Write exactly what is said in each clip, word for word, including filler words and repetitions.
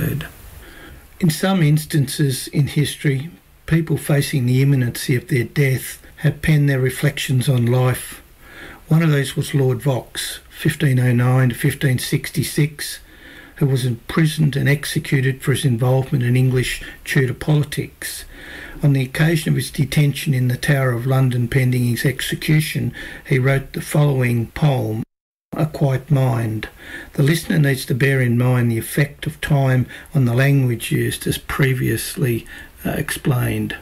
episode. In some instances in history, people facing the imminency of their death have penned their reflections on life. One of those was Lord Vaux, fifteen oh nine to fifteen sixty-six, who was imprisoned and executed for his involvement in English Tudor politics. On the occasion of his detention in the Tower of London pending his execution, he wrote the following poem, A Quiet Mind. The listener needs to bear in mind the effect of time on the language used, as previously uh, explained.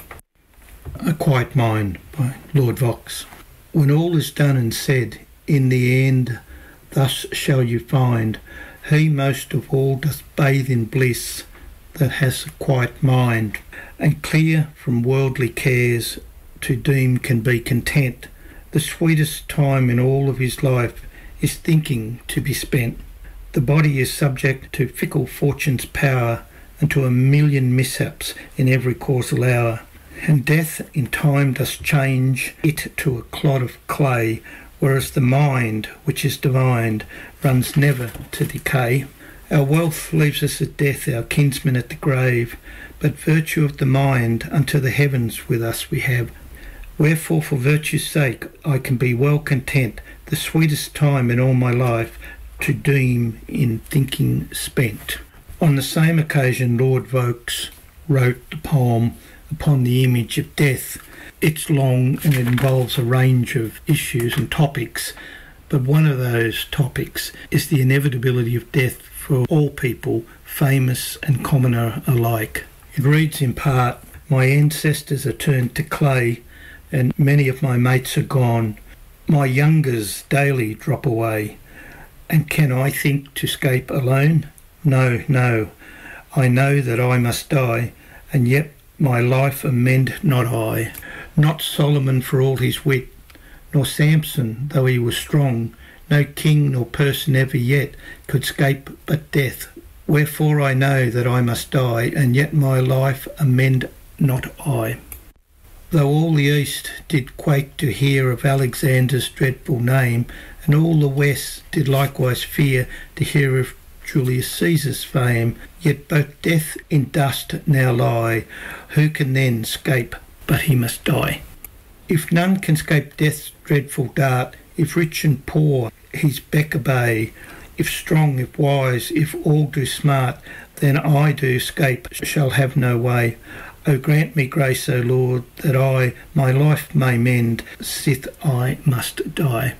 A Quiet Mind by Lord Vaux. When all is done and said, in the end thus shall you find, he most of all doth bathe in bliss that has a quiet mind, and clear from worldly cares to deem can be content. The sweetest time in all of his life is thinking to be spent. The body is subject to fickle fortune's power, and to a million mishaps in every causal hour. And death in time does change it to a clod of clay, whereas the mind, which is divined, runs never to decay. Our wealth leaves us at death, our kinsman at the grave, but virtue of the mind unto the heavens with us we have. Wherefore for virtue's sake I can be well content, the sweetest time in all my life to deem in thinking spent. On the same occasion Lord Vaux wrote the poem Upon the Image of Death. It's long and it involves a range of issues and topics, but one of those topics is the inevitability of death for all people, famous and commoner alike. It reads in part, my ancestors are turned to clay, and many of my mates are gone. My youngers daily drop away, and can I think to scape alone? No, no, I know that I must die, and yet my life amend not I. Not Solomon for all his wit, nor Samson, though he was strong, no king nor person ever yet could scape but death. Wherefore I know that I must die, and yet my life amend not I. Though all the East did quake to hear of Alexander's dreadful name, and all the West did likewise fear to hear of Julius Caesar's fame, yet both death in dust now lie. Who can then scape but he must die? If none can scape death's dreadful dart, if rich and poor his beck obey, if strong, if wise, if all do smart, then I do scape shall have no way. O grant me grace, O Lord, that I my life may mend, sith I must die.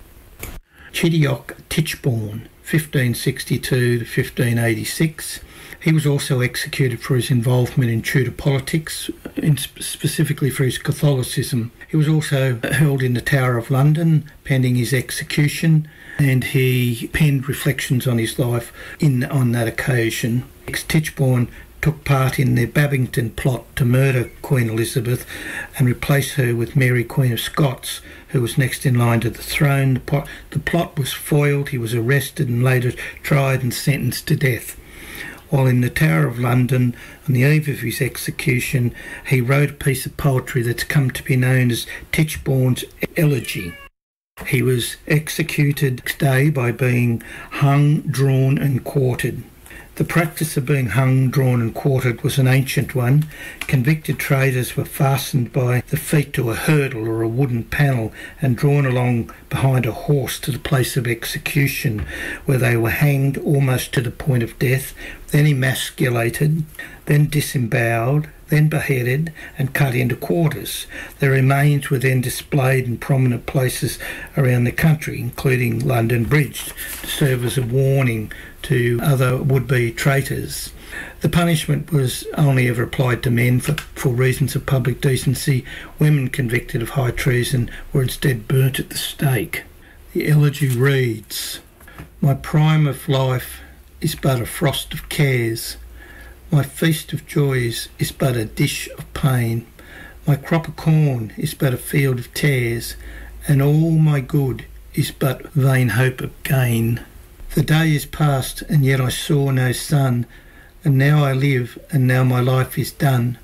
Chidiock Tichborne, fifteen sixty-two to fifteen eighty-six. He was also executed for his involvement in Tudor politics, in specifically for his Catholicism. He was also held in the Tower of London pending his execution, and he penned reflections on his life in on that occasion. Tichborne took part in the Babington plot to murder Queen Elizabeth and replace her with Mary Queen of Scots, who was next in line to the throne. The plot, the plot was foiled. He was arrested and later tried and sentenced to death. While in the Tower of London, on the eve of his execution, he wrote a piece of poetry that's come to be known as Tichborne's Elegy. He was executed next day by being hung, drawn and quartered. The practice of being hung, drawn and quartered was an ancient one. Convicted traitors were fastened by the feet to a hurdle or a wooden panel and drawn along behind a horse to the place of execution, where they were hanged almost to the point of death, then emasculated, then disemboweled, then beheaded and cut into quarters. Their remains were then displayed in prominent places around the country, including London Bridge, to serve as a warning to other would-be traitors. The punishment was only ever applied to men for, for reasons of public decency. Women convicted of high treason were instead burnt at the stake. The elegy reads, my prime of life is but a frost of cares. My feast of joys is but a dish of pain. My crop of corn is but a field of tares, and all my good is but vain hope of gain. The day is past, and yet I saw no sun, and now I live, and now my life is done.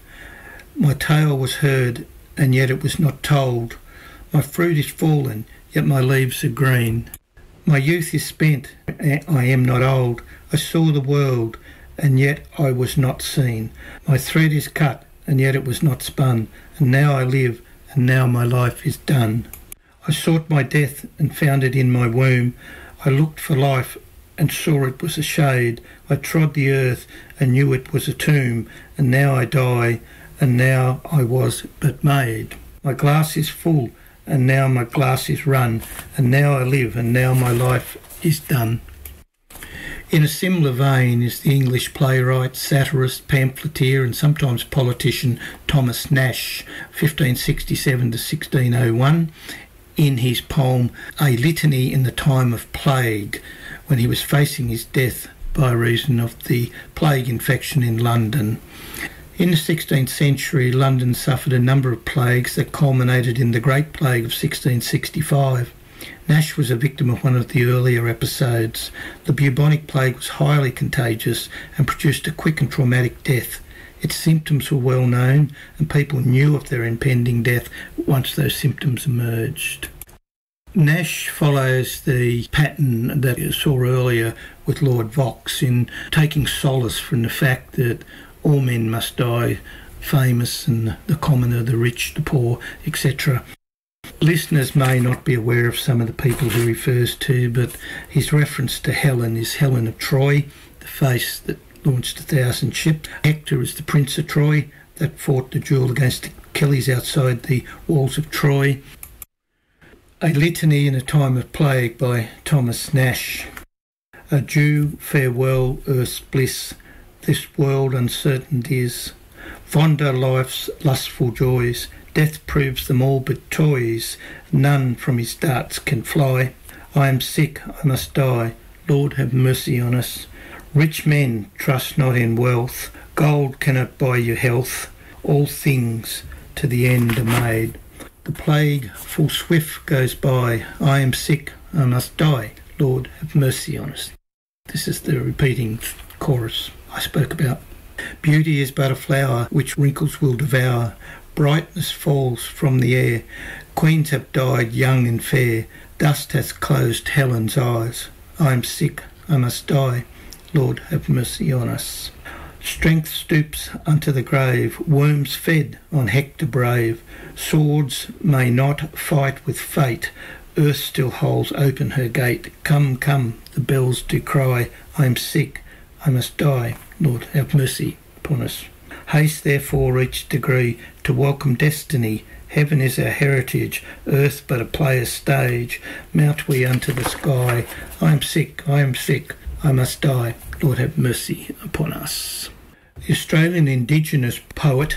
My tale was heard, and yet it was not told. My fruit is fallen, yet my leaves are green. My youth is spent, I am not old. I saw the world, and yet I was not seen. My thread is cut, and yet it was not spun. And now I live, and now my life is done. I sought my death, and found it in my womb. I looked for life, and saw it was a shade. I trod the earth, and knew it was a tomb. And now I die, and now I was but made. My glass is full, and now my glass is run. And now I live, and now my life is done. In a similar vein is the English playwright, satirist, pamphleteer and sometimes politician Thomas Nashe, fifteen sixty-seven to sixteen oh one, in his poem A Litany in the Time of Plague, when he was facing his death by reason of the plague infection in London. In the sixteenth century, London suffered a number of plagues that culminated in the Great Plague of sixteen sixty-five. Nashe was a victim of one of the earlier episodes. The bubonic plague was highly contagious and produced a quick and traumatic death. Its symptoms were well known, and people knew of their impending death once those symptoms emerged. Nashe follows the pattern that you saw earlier with Lord Vaux in taking solace from the fact that all men must die, famous and the commoner, the rich, the poor, et cetera. Listeners may not be aware of some of the people he refers to, but his reference to Helen is Helen of Troy, the face that launched a thousand ships. Hector is the Prince of Troy that fought the duel against Achilles outside the walls of Troy. A Litany in a Time of Plague by Thomas Nashe. Adieu, farewell, earth's bliss, this world uncertain is. Fond are life's lustful joys, death proves them all but toys, none from his darts can fly. I am sick, I must die, Lord have mercy on us. Rich men trust not in wealth, gold cannot buy you health, all things to the end are made. The plague full swift goes by, I am sick, I must die, Lord have mercy on us. This is the repeating chorus I spoke about. Beauty is but a flower which wrinkles will devour, brightness falls from the air, queens have died young and fair, dust hath closed Helen's eyes. I am sick, I must die, Lord have mercy on us. Strength stoops unto the grave, worms fed on Hector brave, swords may not fight with fate, earth still holds open her gate. Come, come, the bells do cry, I am sick, I must die, Lord have mercy upon us. Haste therefore each degree to welcome destiny. Heaven is our heritage, earth but a player's stage. Mount we unto the sky. I am sick, I am sick, I must die. Lord have mercy upon us. The Australian Indigenous poet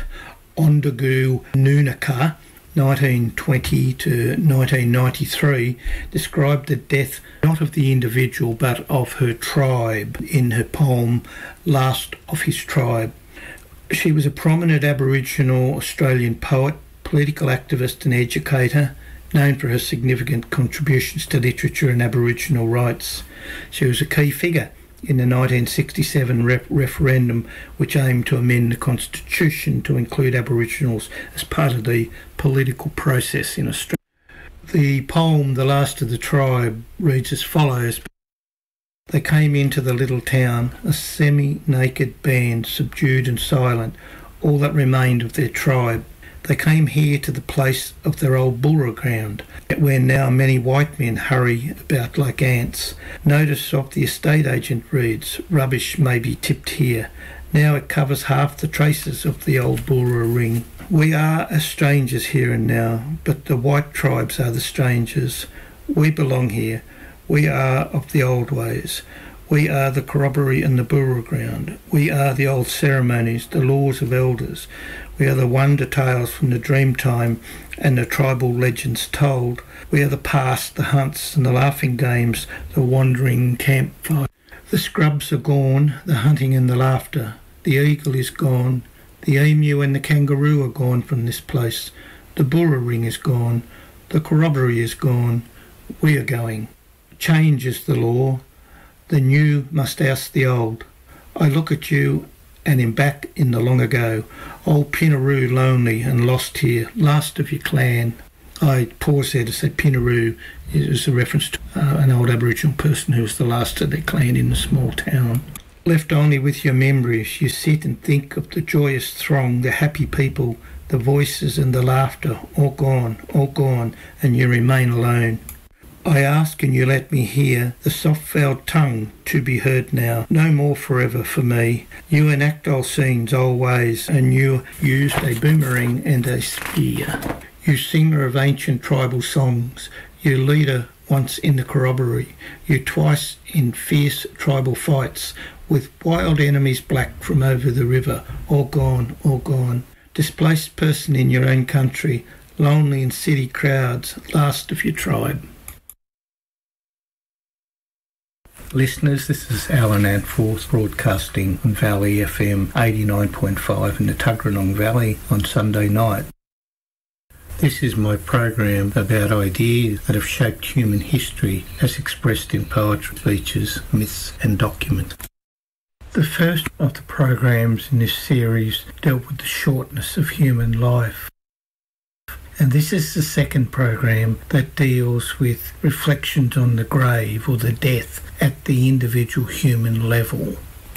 Ondagu Noonaka, nineteen twenty to nineteen ninety-three, described the death not of the individual but of her tribe in her poem Last of His Tribe. She was a prominent Aboriginal Australian poet, political activist and educator, known for her significant contributions to literature and Aboriginal rights. She was a key figure in the nineteen sixty-seven ref- referendum which aimed to amend the Constitution to include Aboriginals as part of the political process in Australia. The poem The Last of the Tribe reads as follows. They came into the little town, a semi-naked band, subdued and silent, all that remained of their tribe. They came here to the place of their old Burra ground, where now many white men hurry about like ants. Notice of the estate agent reads, rubbish may be tipped here. Now it covers half the traces of the old Burra ring. We are as strangers here and now, but the white tribes are the strangers. We belong here. We are of the old ways. We are the corroboree and the Burra ground. We are the old ceremonies, the laws of elders. We are the wonder tales from the dream time and the tribal legends told. We are the past, the hunts and the laughing games, the wandering campfire. The scrubs are gone, the hunting and the laughter. The eagle is gone. The emu and the kangaroo are gone from this place. The Burra ring is gone. The corroboree is gone. We are going. Change is the law. The new must oust the old. I look at you and am back in the long ago. Old Pinaroo lonely and lost here, last of your clan. I pause there to say Pinaroo is a reference to uh, an old Aboriginal person who was the last of their clan in the small town. Left only with your memories, you sit and think of the joyous throng, the happy people, the voices and the laughter, all gone, all gone, and you remain alone. I ask and you let me hear the soft fouled tongue to be heard now, no more forever for me. You enact old scenes, old ways, and you used a boomerang and a spear. You singer of ancient tribal songs, you leader once in the corroboree, you twice in fierce tribal fights, with wild enemies black from over the river, all gone, all gone. Displaced person in your own country, lonely in city crowds, last of your tribe. Listeners, this is Alan Antforth broadcasting on Valley F M eighty-nine point five in the Tuggeranong Valley on Sunday night. This is my program about ideas that have shaped human history as expressed in poetry, speeches, myths and documents. The first of the programs in this series dealt with the shortness of human life. And this is the second program that deals with reflections on the grave or the death at the individual human level.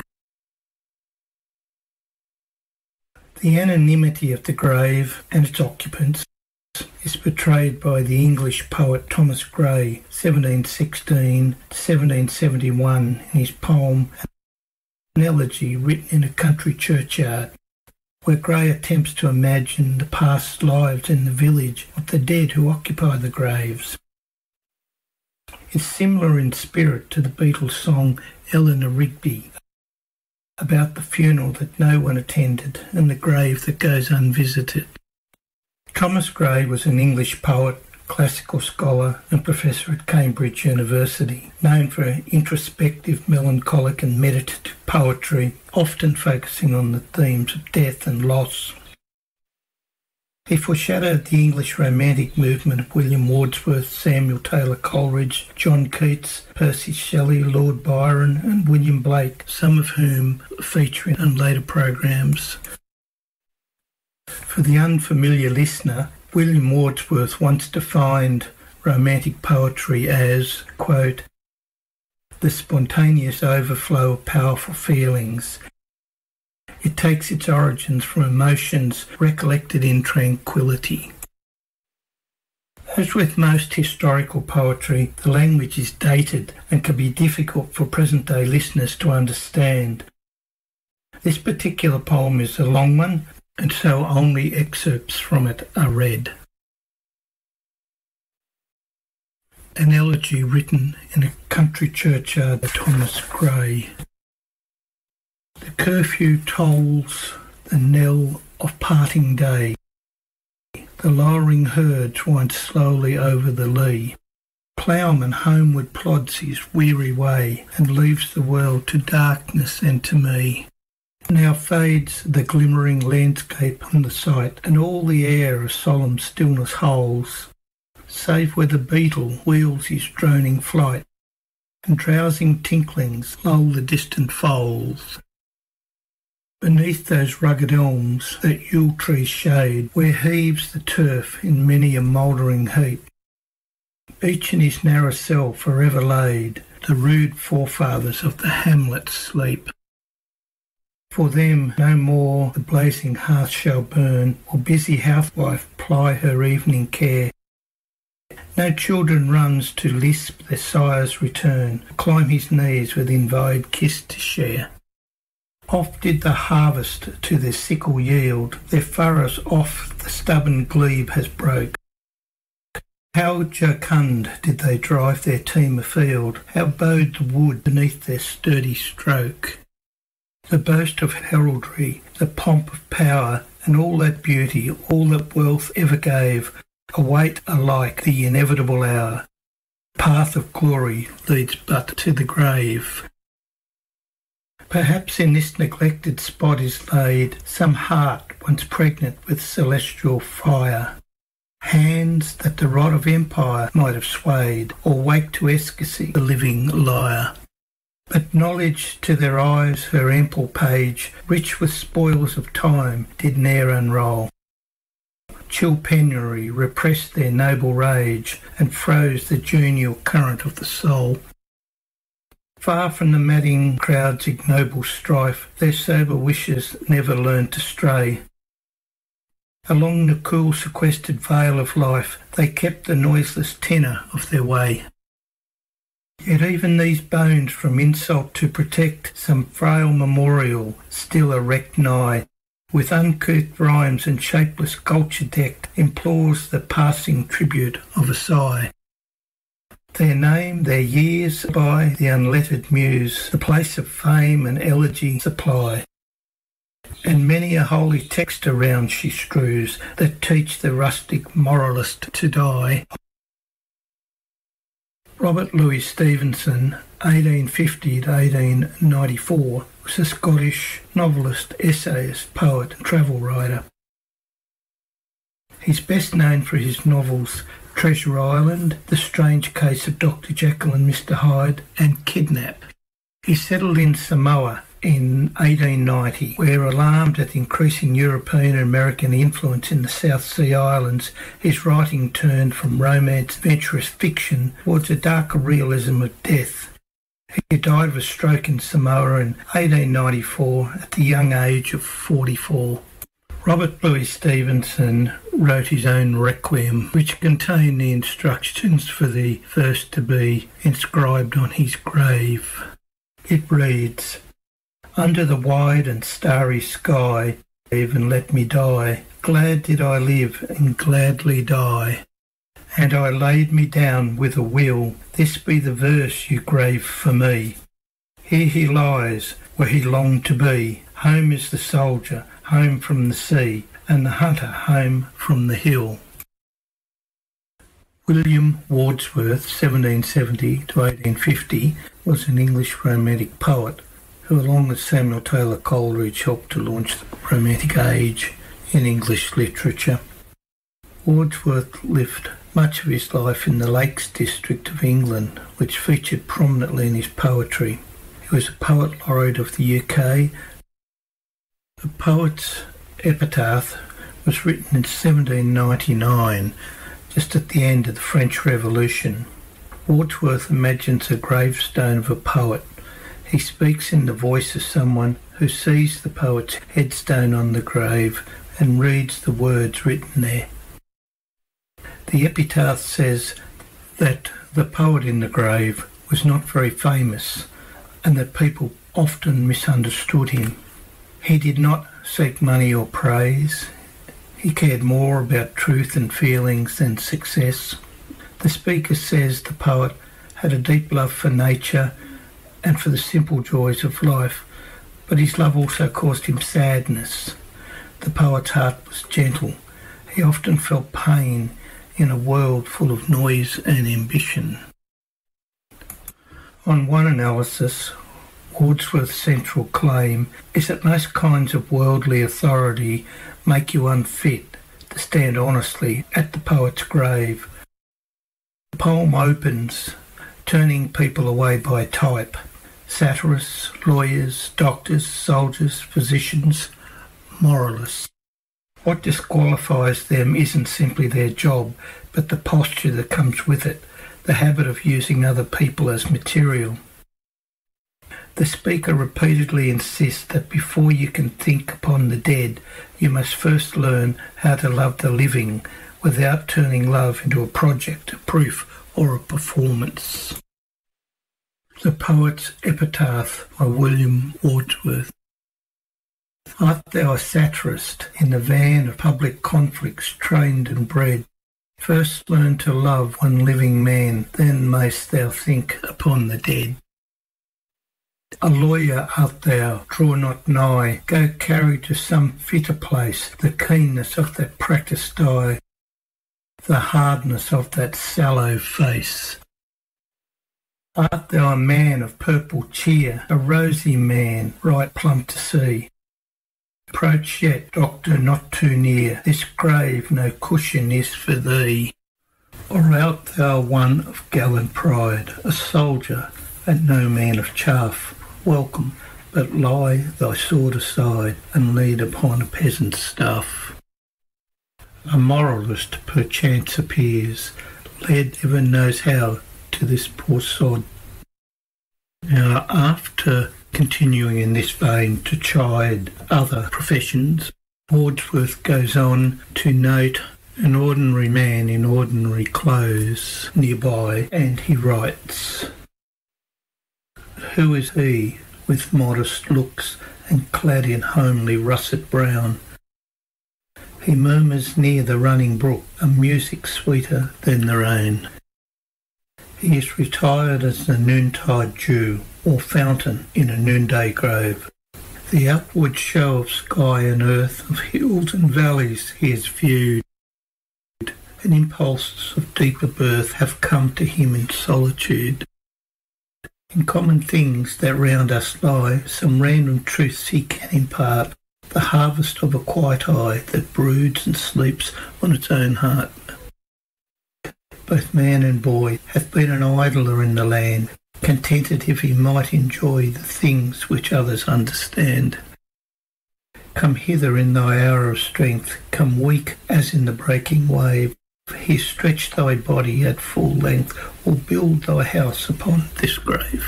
The anonymity of the grave and its occupants is portrayed by the English poet Thomas Gray, seventeen sixteen to seventeen seventy-one, in his poem An Elegy written in a country churchyard, where Gray attempts to imagine the past lives in the village of the dead who occupy the graves. It's similar in spirit to the Beatles' song Eleanor Rigby, about the funeral that no one attended and the grave that goes unvisited. Thomas Gray was an English poet, classical scholar and professor at Cambridge University, known for introspective, melancholic and meditative poetry, often focusing on the themes of death and loss. He foreshadowed the English Romantic movement of William Wordsworth, Samuel Taylor Coleridge, John Keats, Percy Shelley, Lord Byron and William Blake, some of whom feature in later programs. For the unfamiliar listener, William Wordsworth once defined romantic poetry as, quote, the spontaneous overflow of powerful feelings. It takes its origins from emotions recollected in tranquility. As with most historical poetry, the language is dated and can be difficult for present-day listeners to understand. This particular poem is a long one, and so only excerpts from it are read. An Elegy written in a country churchyard by Thomas Gray. The curfew tolls the knell of parting day. The lowering herds wind slowly over the lea. Ploughman homeward plods his weary way and leaves the world to darkness and to me. Now fades the glimmering landscape on the sight, and all the air a solemn stillness holds, save where the beetle wheels his droning flight, and drowsing tinklings lull the distant foals. Beneath those rugged elms that Yule trees shade, where heaves the turf in many a mouldering heap, each in his narrow cell forever laid, the rude forefathers of the hamlet sleep. For them no more the blazing hearth shall burn, or busy housewife ply her evening care. No children runs to lisp their sire's return, climb his knees with invited kiss to share. Oft did the harvest to their sickle yield, their furrows off the stubborn glebe has broke. How jocund did they drive their team afield, how bowed the wood beneath their sturdy stroke. The boast of heraldry, the pomp of power, and all that beauty, all that wealth ever gave, await alike the inevitable hour. Path of glory leads but to the grave. Perhaps in this neglected spot is laid some heart once pregnant with celestial fire, hands that the rod of empire might have swayed, or wake to ecstasy the living lyre. But knowledge to their eyes her ample page, rich with spoils of time, did ne'er unroll. Chill penury repressed their noble rage, and froze the genial current of the soul. Far from the madding crowd's ignoble strife, their sober wishes never learned to stray. Along the cool sequestered vale of life, they kept the noiseless tenor of their way. Yet even these bones from insult to protect some frail memorial still erect nigh, with uncouth rhymes and shapeless sculpture decked, implores the passing tribute of a sigh. Their name, their years by the unlettered muse, the place of fame and elegy supply. And many a holy text around she strews, that teach the rustic moralist to die. Robert Louis Stevenson, eighteen fifty to eighteen ninety-four, was a Scottish novelist, essayist, poet and travel writer. He's best known for his novels Treasure Island, The Strange Case of Doctor Jekyll and Mister Hyde, and Kidnap. He settled in Samoa in eighteen ninety, where, alarmed at the increasing European and American influence in the South Sea Islands, his writing turned from romance, adventurous fiction towards a darker realism of death. He died of a stroke in Samoa in eighteen ninety-four at the young age of forty-four. Robert Louis Stevenson wrote his own Requiem, which contained the instructions for the verse to be inscribed on his grave. It reads, "Under the wide and starry sky, even let me die. Glad did I live and gladly die. And I laid me down with a will. This be the verse you grave for me. Here he lies, where he longed to be. Home is the soldier, home from the sea, and the hunter home from the hill." William Wordsworth, seventeen seventy to eighteen fifty, was an English romantic poet who, along with Samuel Taylor Coleridge, helped to launch the Romantic Age in English literature. Wordsworth lived much of his life in the Lakes District of England, which featured prominently in his poetry. He was a poet laureate of the U K. The poet's epitaph was written in seventeen ninety-nine, just at the end of the French Revolution. Wordsworth imagines a gravestone of a poet. He speaks in the voice of someone who sees the poet's headstone on the grave and reads the words written there. The epitaph says that the poet in the grave was not very famous and that people often misunderstood him. He did not seek money or praise. He cared more about truth and feelings than success. The speaker says the poet had a deep love for nature and for the simple joys of life, but his love also caused him sadness. The poet's heart was gentle. He often felt pain in a world full of noise and ambition. On one analysis, Wordsworth's central claim is that most kinds of worldly authority make you unfit to stand honestly at the poet's grave. The poem opens turning people away by type: satirists, lawyers, doctors, soldiers, physicians, moralists. What disqualifies them isn't simply their job, but the posture that comes with it, the habit of using other people as material. The speaker repeatedly insists that before you can think upon the dead, you must first learn how to love the living without turning love into a project, a proof, or a performance. The Poet's Epitaph by William Wordsworth. Art thou a satirist in the van of public conflicts trained and bred? First learn to love one living man, then mayst thou think upon the dead. A lawyer art thou, draw not nigh, go carry to some fitter place the keenness of that practised eye, the hardness of that sallow face. Art thou a man of purple cheer, a rosy man, right plump to see? Approach yet, doctor, not too near, this grave no cushion is for thee. Or art thou one of gallant pride, a soldier, and no man of chaff? Welcome, but lie thy sword aside, and lead upon a peasant's staff. A moralist perchance appears, led heaven knows how to this poor sod. Now, after continuing in this vein to chide other professions, Wordsworth goes on to note an ordinary man in ordinary clothes nearby, and he writes, "Who is he, with modest looks and clad in homely russet brown? He murmurs near the running brook a music sweeter than their own. He is retired as the noontide dew, or fountain in a noonday grove. The outward show of sky and earth, of hills and valleys he has viewed, and impulses of deeper birth have come to him in solitude. In common things that round us lie, some random truths he can impart, the harvest of a quiet eye that broods and sleeps on its own heart. Both man and boy hath been an idler in the land, contented if he might enjoy the things which others understand. Come hither in thy hour of strength, come weak as in the breaking wave. Here stretch thy body at full length, or build thy house upon this grave."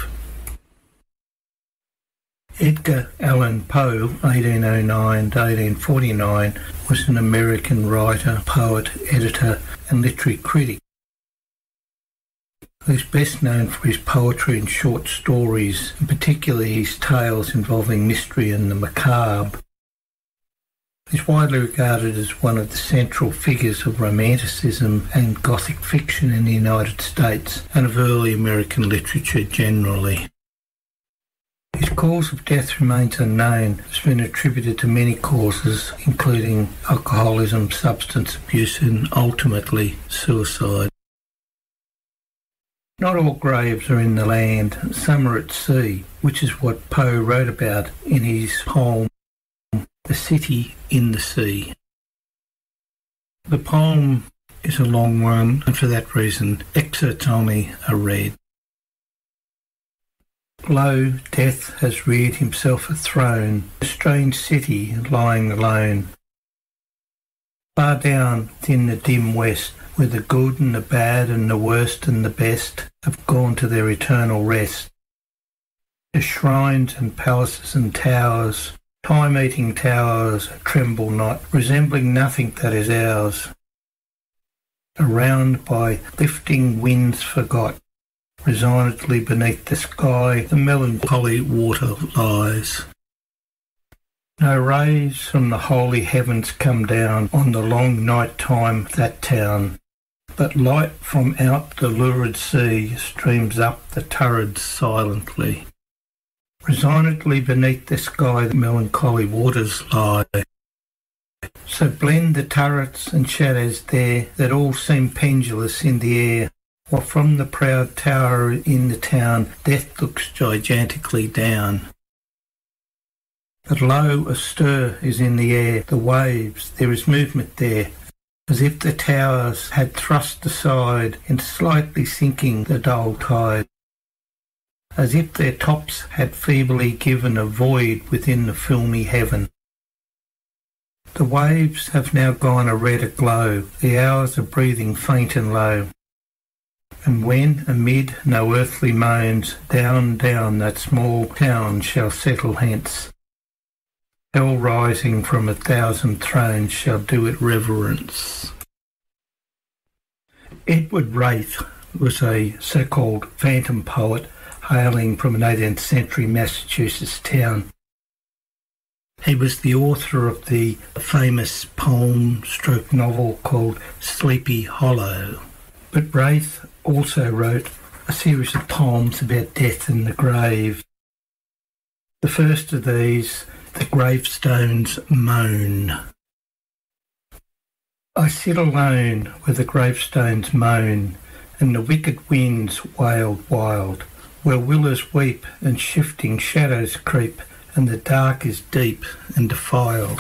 Edgar Allan Poe, eighteen oh nine to eighteen forty-nine, was an American writer, poet, editor and literary critic. He is best known for his poetry and short stories, and particularly his tales involving mystery and the macabre. He is widely regarded as one of the central figures of Romanticism and Gothic fiction in the United States and of early American literature generally. His cause of death remains unknown. It's been attributed to many causes, including alcoholism, substance abuse and ultimately suicide. Not all graves are in the land, some are at sea, which is what Poe wrote about in his poem The City in the Sea. The poem is a long one, and for that reason excerpts only are read. Lo, death has reared himself a throne, a strange city lying alone. Far down within the dim west, where the good and the bad and the worst and the best have gone to their eternal rest. The shrines and palaces and towers, time-eating towers, tremble not, resembling nothing that is ours. Around by lifting winds forgot, resignedly beneath the sky, the melancholy water lies. No rays from the holy heavens come down on the long night time of that town, but light from out the lurid sea streams up the turrets silently. Resignedly beneath the sky the melancholy waters lie. So blend the turrets and shadows there that all seem pendulous in the air, while from the proud tower in the town death looks gigantically down. But lo, a stir is in the air, the waves, there is movement there, as if the towers had thrust aside in slightly sinking the dull tide, as if their tops had feebly given a void within the filmy heaven. The waves have now gone a red aglow, the hours are breathing faint and low, and when, amid no earthly moans, down, down that small town shall settle hence, hell rising from a thousand thrones shall do it reverence. Edward Wraith was a so-called phantom poet hailing from an eighteenth century Massachusetts town. He was the author of the famous poem stroke novel called Sleepy Hollow. But Wraith also wrote a series of poems about death and the grave. The first of these, The Gravestones Moan. I sit alone where the gravestones moan, and the wicked winds wail wild, where willows weep and shifting shadows creep, and the dark is deep and defiled.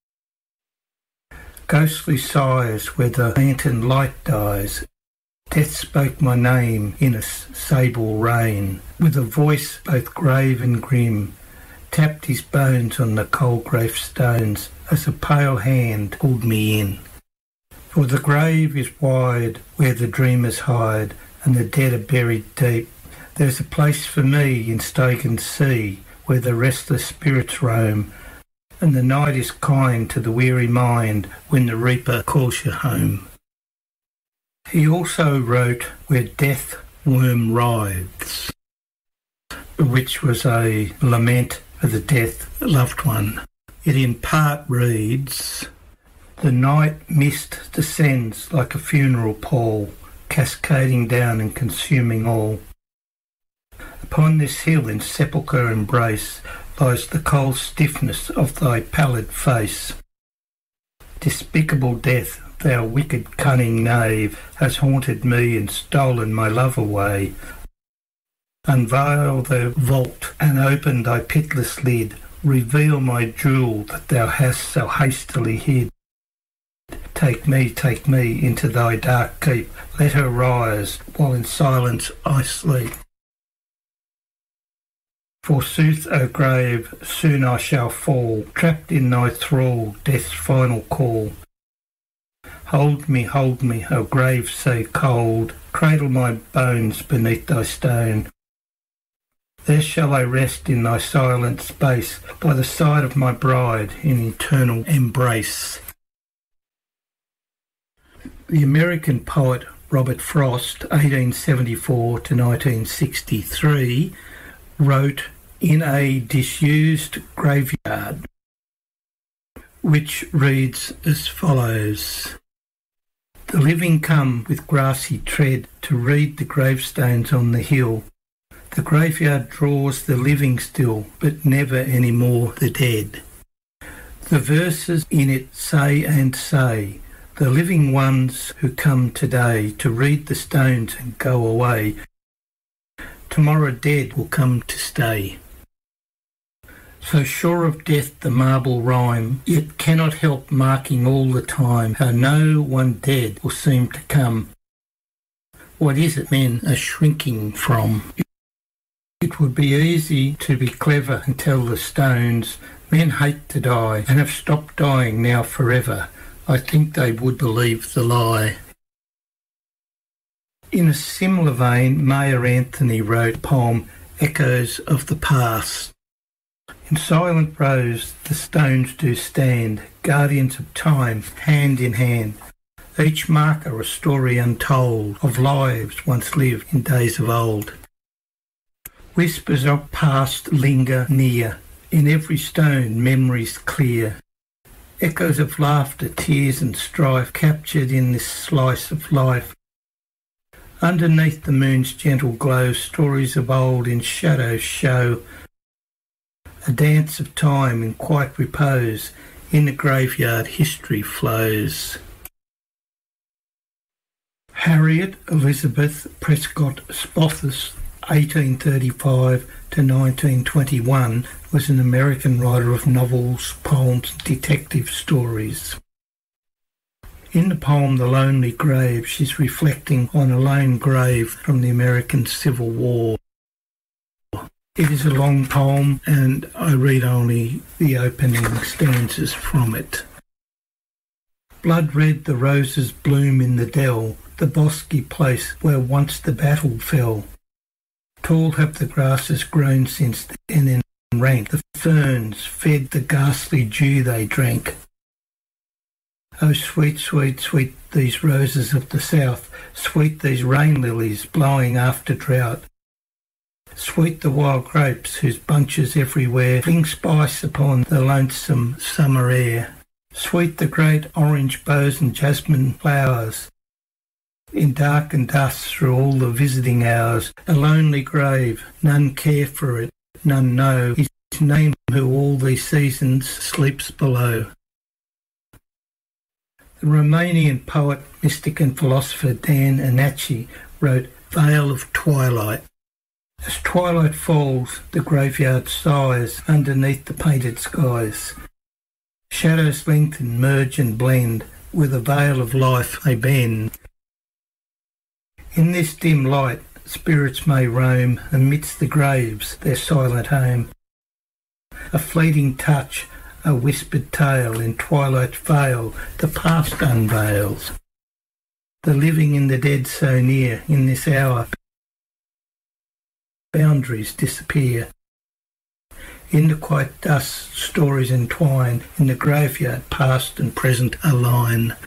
Ghostly sighs where the lantern light dies. Death spoke my name in a sable rain, with a voice both grave and grim, tapped his bones on the cold gravestones as a pale hand pulled me in. For the grave is wide where the dreamers hide, and the dead are buried deep, There's a place for me in Stagan Sea, where the restless spirits roam, and the night is kind to the weary mind when the reaper calls you home. He also wrote Where Death Worm Writhes, which was a lament for the death of a loved one. It in part reads, The night mist descends like a funeral pall, cascading down and consuming all. Upon this hill in sepulchre embrace lies the cold stiffness of thy pallid face. Despicable death, thou wicked cunning knave, has haunted me and stolen my love away. Unveil the vault and open thy pitless lid, reveal my jewel that thou hast so hastily hid. Take me, take me into thy dark keep, let her rise, while in silence I sleep. Forsooth, O grave, soon I shall fall, trapped in thy thrall, death's final call. Hold me, hold me, O grave so cold, cradle my bones beneath thy stone. There shall I rest in thy silent space, by the side of my bride in eternal embrace. The American poet Robert Frost, eighteen seventy-four to nineteen sixty-three, wrote In a Disused Graveyard, which reads as follows. The living come with grassy tread to read the gravestones on the hill. The graveyard draws the living still, but never any more the dead. The verses in it say and say, the living ones who come today to read the stones and go away, tomorrow dead will come to stay. So sure of death the marble rhyme, yet cannot help marking all the time how no one dead will seem to come. What is it men are shrinking from? It would be easy to be clever and tell the stones, men hate to die and have stopped dying now forever. I think they would believe the lie. In a similar vein, Mayer Anthony wrote the poem Echoes of the Past. In silent rows the stones do stand, guardians of time, hand in hand. Each marker a story untold of lives once lived in days of old. Whispers of past linger near, in every stone memories clear. Echoes of laughter, tears and strife captured in this slice of life. Underneath the moon's gentle glow, stories of old in shadows show. A dance of time in quiet repose, in the graveyard history flows. Harriet Elizabeth Prescott Spothus, eighteen thirty-five to nineteen twenty-one, was an American writer of novels, poems, and detective stories. In the poem The Lonely Grave, she's reflecting on a lone grave from the American Civil War. It is a long poem, and I read only the opening stanzas from it. Blood red the roses bloom in the dell, the bosky place where once the battle fell. Tall have the grasses grown since then in rank, the ferns fed the ghastly dew they drank. Oh, sweet, sweet, sweet these roses of the south, sweet these rain lilies blowing after drought. Sweet the wild grapes whose bunches everywhere fling spice upon the lonesome summer air. Sweet the great orange boughs and jasmine flowers. In dark and dusk through all the visiting hours, a lonely grave, none care for it, none know his name who all these seasons sleeps below. The Romanian poet, mystic and philosopher Dan Anachi wrote Veil of Twilight. As twilight falls, the graveyard sighs underneath the painted skies. Shadows lengthen, merge and blend, where the veil of life may bend. In this dim light, spirits may roam amidst the graves, their silent home. A fleeting touch, a whispered tale in twilight veil, the past unveils. The living and the dead so near in this hour boundaries disappear. In the quiet dusk, stories entwine, in the graveyard past and present align.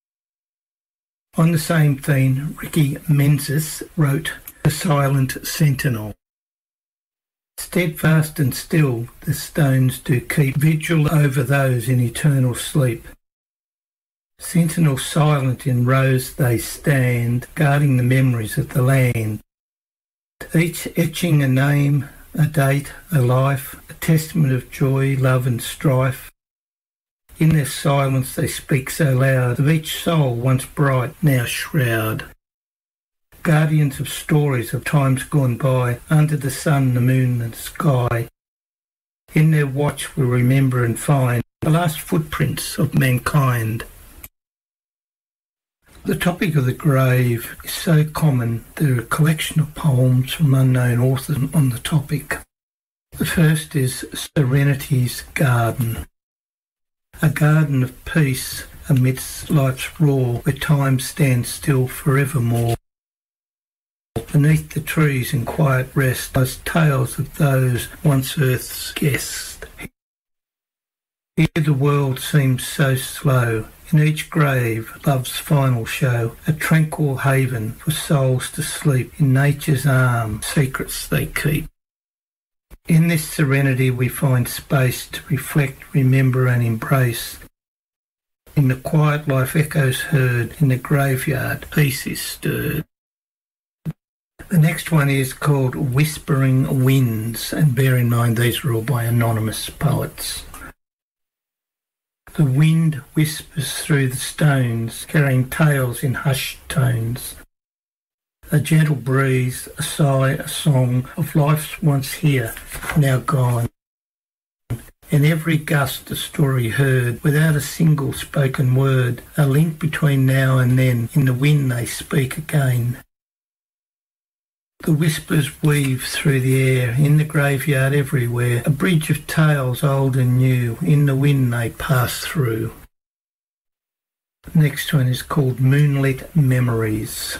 On the same theme, Ricky Menzies wrote The Silent Sentinel. Steadfast and still, the stones do keep vigil over those in eternal sleep. Sentinel silent in rows they stand, guarding the memories of the land. Each etching a name, a date, a life, a testament of joy, love and strife. In their silence they speak so loud, of each soul once bright, now shroud. Guardians of stories of times gone by, under the sun, the moon and sky. In their watch we remember and find the last footprints of mankind. The topic of the grave is so common, there are a collection of poems from unknown authors on the topic. The first is Serenity's Garden. A garden of peace amidst life's roar, where time stands still forevermore. Beneath the trees in quiet rest lies tales of those once earth's guests. Here the world seems so slow. In each grave, love's final show, a tranquil haven for souls to sleep. In nature's arms, secrets they keep. In this serenity we find space to reflect, remember and embrace. In the quiet life echoes heard, in the graveyard peace is stirred. The next one is called Whispering Winds, and bear in mind these are all by anonymous poets. The wind whispers through the stones, carrying tales in hushed tones. A gentle breeze, a sigh, a song of life's once here, now gone. In every gust a story heard, without a single spoken word, a link between now and then, in the wind they speak again. The whispers weave through the air, in the graveyard everywhere, a bridge of tales old and new, in the wind they pass through. The next one is called Moonlit Memories.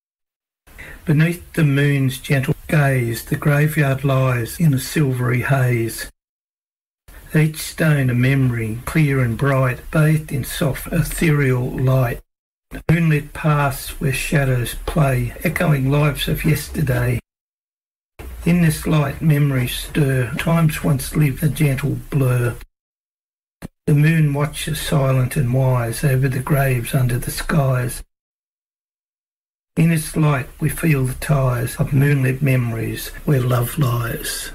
Beneath the moon's gentle gaze, the graveyard lies in a silvery haze. Each stone a memory, clear and bright, bathed in soft ethereal light. Moonlit paths where shadows play, echoing lives of yesterday. In this light memories stir, times once lived a gentle blur. The moon watches silent and wise over the graves under the skies. In its light we feel the ties of moonlit memories where love lies.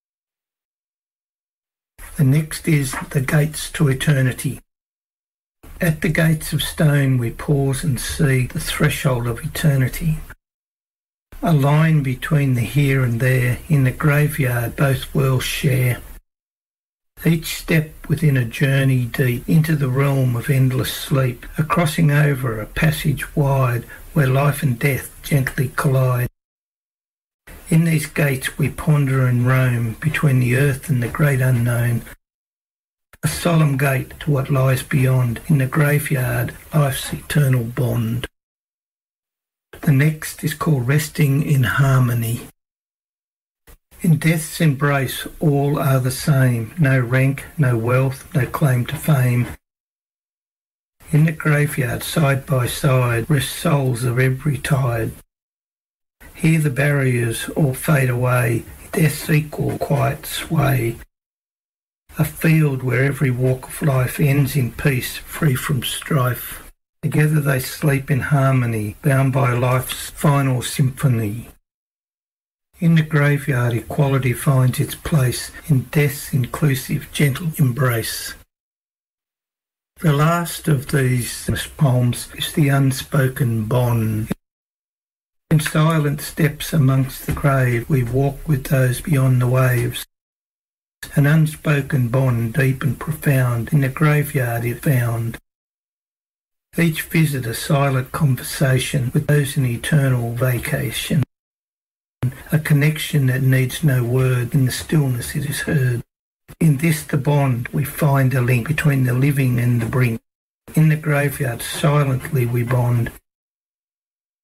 The next is The Gates to Eternity. At the gates of stone we pause and see the threshold of eternity. A line between the here and there, in the graveyard both worlds share. Each step within a journey deep into the realm of endless sleep, a crossing over, a passage wide where life and death gently collide. In these gates we ponder and roam between the earth and the great unknown. A solemn gate to what lies beyond, in the graveyard, life's eternal bond. The next is called Resting in Harmony. In death's embrace all are the same, no rank, no wealth, no claim to fame. In the graveyard, side by side, rest souls of every tide. Here the barriers all fade away, death's equal quiet sway. A field where every walk of life ends in peace, free from strife. Together they sleep in harmony, bound by life's final symphony. In the graveyard equality finds its place, in death's inclusive gentle embrace. The last of these poems is The Unspoken Bond. In silent steps amongst the grave we walk with those beyond the waves. An unspoken bond deep and profound in the graveyard is found. Each visit a silent conversation with those in eternal vacation. A connection that needs no word, in the stillness it is heard. In this the bond we find a link between the living and the brink. In the graveyard silently we bond.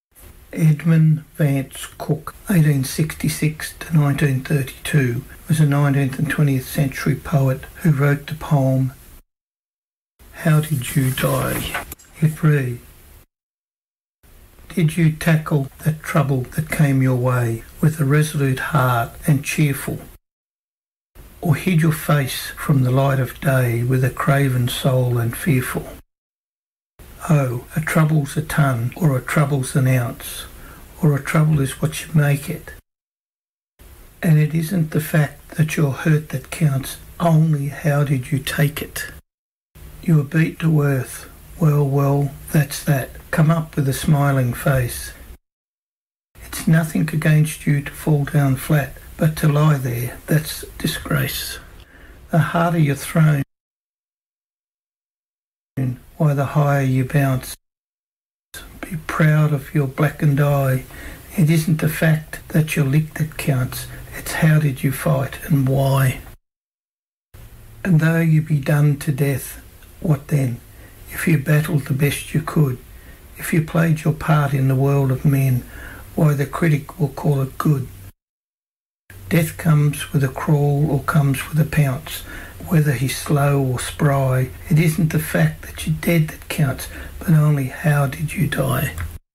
Edmund Vance Cook, eighteen sixty-six to nineteen thirty-two, was a nineteenth and twentieth century poet who wrote the poem How Did You Die? It reads, did you tackle that trouble that came your way with a resolute heart and cheerful? Or hid your face from the light of day with a craven soul and fearful? Oh, a trouble's a ton, or a trouble's an ounce, or a trouble is what you make it. And it isn't the fact that you're hurt that counts, only how did you take it? You were beat to earth, well, well, that's that. Come up with a smiling face. It's nothing against you to fall down flat, but to lie there, that's disgrace. The harder you're thrown, why the higher you bounce. Be proud of your blackened eye. It isn't the fact that you're licked that counts, it's how did you fight and why. And though you be done to death, what then? If you battled the best you could, if you played your part in the world of men, why the critic will call it good. Death comes with a crawl or comes with a pounce, whether he's slow or spry. It isn't the fact that you're dead that counts, but only how did you die.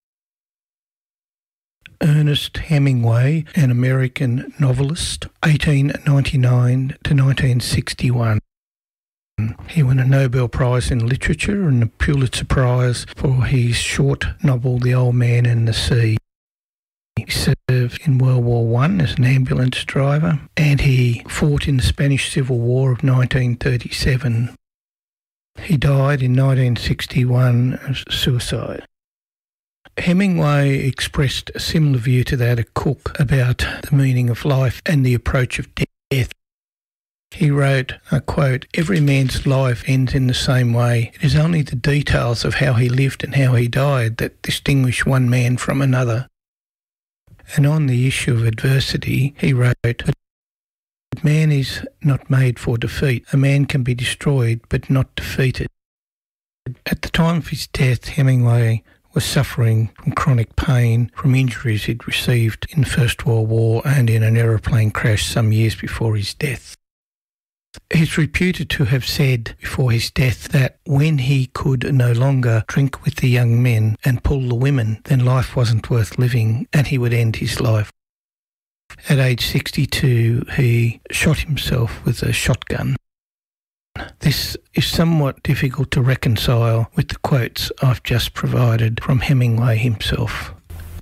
Ernest Hemingway, an American novelist, eighteen ninety-nine to nineteen sixty-one. He won a Nobel Prize in Literature and a Pulitzer Prize for his short novel The Old Man and the Sea. He served in World War One as an ambulance driver, and he fought in the Spanish Civil War of nineteen thirty-seven. He died in nineteen sixty-one of suicide. Hemingway expressed a similar view to that of Cook about the meaning of life and the approach of death. He wrote, I quote, every man's life ends in the same way. It is only the details of how he lived and how he died that distinguish one man from another. And on the issue of adversity, he wrote, but man is not made for defeat. A man can be destroyed, but not defeated. At the time of his death, Hemingway was suffering from chronic pain from injuries he'd received in the First World War and in an aeroplane crash some years before his death. He's reputed to have said before his death that when he could no longer drink with the young men and pull the women, then life wasn't worth living and he would end his life. At age sixty-two, he shot himself with a shotgun. This is somewhat difficult to reconcile with the quotes I've just provided from Hemingway himself.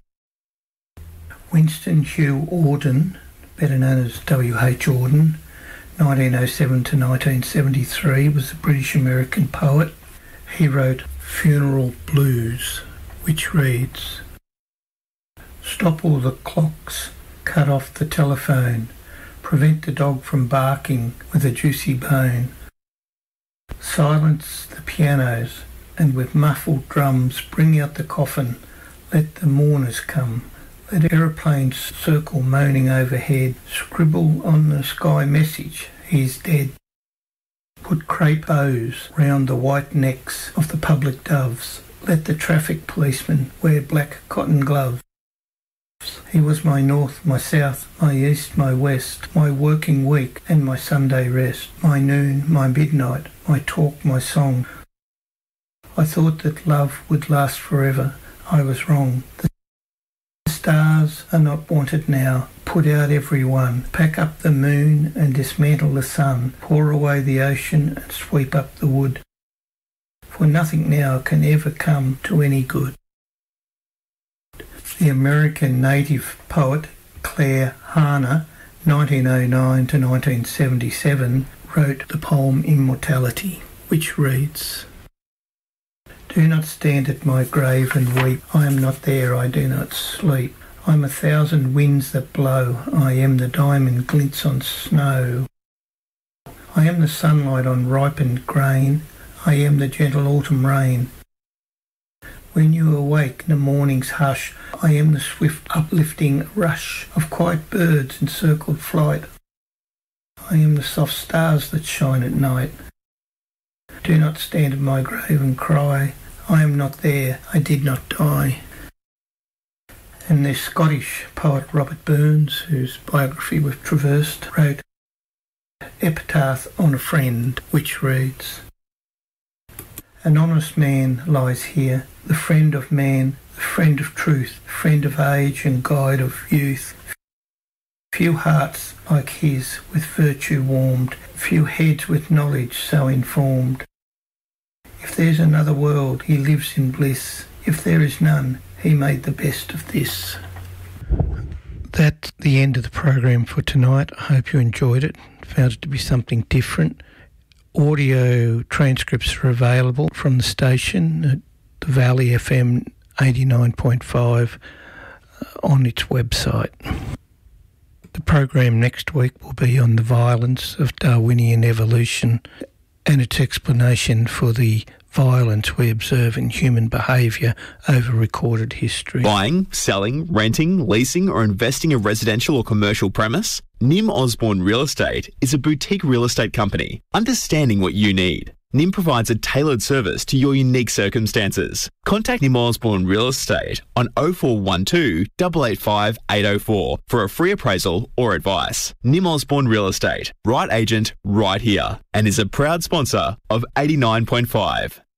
Winston Hugh Auden, better known as W H Auden, nineteen oh seven to nineteen seventy-three, was a British-American poet. He wrote Funeral Blues, which reads, stop all the clocks, cut off the telephone, prevent the dog from barking with a juicy bone, silence the pianos, and with muffled drums bring out the coffin, let the mourners come. Let aeroplanes circle moaning overhead, scribble on the sky message, he's dead. Put crepe bows round the white necks of the public doves. Let the traffic policemen wear black cotton gloves. He was my north, my south, my east, my west, my working week and my Sunday rest, my noon, my midnight, my talk, my song. I thought that love would last forever. I was wrong. The stars are not wanted now. Put out every one. Pack up the moon and dismantle the sun. Pour away the ocean and sweep up the wood. For nothing now can ever come to any good. The American native poet Claire Hannah, nineteen oh nine to nineteen seventy-seven, wrote the poem Immortality, which reads, do not stand at my grave and weep. I am not there, I do not sleep. I am a thousand winds that blow. I am the diamond glints on snow. I am the sunlight on ripened grain. I am the gentle autumn rain. When you awake in the morning's hush, I am the swift uplifting rush of quiet birds in circled flight. I am the soft stars that shine at night. Do not stand at my grave and cry. I am not there, I did not die. And the Scottish poet Robert Burns, whose biography we've traversed, wrote Epitaph on a Friend, which reads, "An honest man lies here, the friend of man, the friend of truth, friend of age and guide of youth. Few hearts like his with virtue warmed, few heads with knowledge so informed. If there's another world, he lives in bliss. If there is none, he made the best of this." That's the end of the program for tonight. I hope you enjoyed it, found it to be something different. Audio transcripts are available from the station at the Valley F M eighty-nine point five on its website. The program next week will be on the violence of Darwinian evolution and its explanation for the violence we observe in human behaviour over recorded history. Buying, selling, renting, leasing or investing a residential or commercial premise? Nim Osborne Real Estate is a boutique real estate company, understanding what you need. Nim provides a tailored service to your unique circumstances. Contact Nim Osborne Real Estate on oh four one two, eight eight five, eight oh four for a free appraisal or advice. Nim Osborne Real Estate, right agent, right here, and is a proud sponsor of eighty-nine point five.